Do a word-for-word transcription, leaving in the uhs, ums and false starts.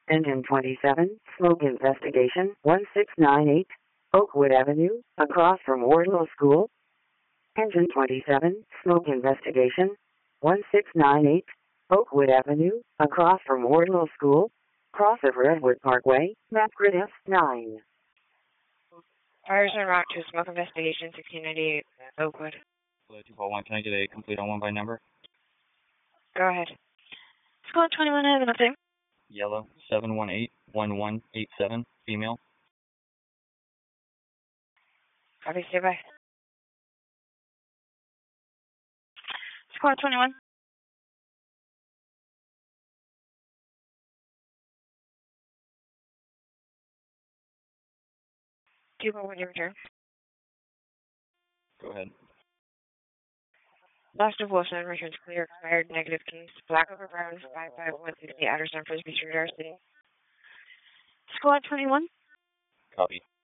Engine twenty-seven, smoke investigation, one six nine eight, Oakwood Avenue, across from Wardlow School. Engine twenty-seven, smoke investigation, one six nine eight, Oakwood Avenue, across from Wardlow School, cross of Redwood Parkway, map grid F nine. Fires en route to smoke investigation, sixteen ninety-eight, Oakwood. two four one, can I get a complete on one by number? Go ahead. Squad twenty-one, I have an update. Yellow, seven one eight, one one eight seven, female. Copy, stay by. Squad twenty-one. two four one, your return. Go ahead. Last of Wilson, returns clear, expired, negative case. Black over brown, five five one sixty, Outer San Frisbee Street, R City. Squad twenty-one. Copy.